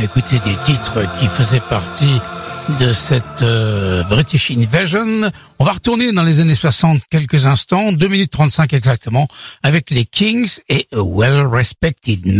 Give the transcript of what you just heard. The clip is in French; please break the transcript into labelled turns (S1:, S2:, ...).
S1: écouté des titres qui faisaient partie de cette British Invasion. On va retourner dans les années 60 quelques instants, 2 minutes 35 exactement, avec les Kings et A Well Respected Man.